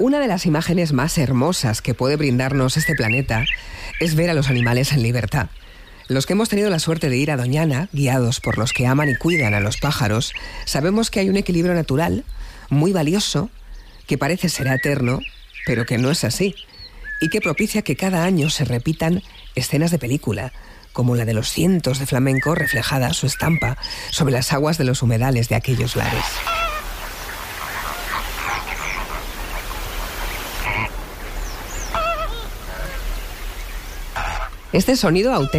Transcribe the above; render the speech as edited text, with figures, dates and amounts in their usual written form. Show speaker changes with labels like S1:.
S1: Una de las imágenes más hermosas que puede brindarnos este planeta es ver a los animales en libertad. Los que hemos tenido la suerte de ir a Doñana, guiados por los que aman y cuidan a los pájaros, sabemos que hay un equilibrio natural muy valioso, que parece ser eterno, pero que no es así, y que propicia que cada año se repitan escenas de película, como la de los cientos de flamencos reflejada su estampa sobre las aguas de los humedales de aquellos lares. Este sonido auténtico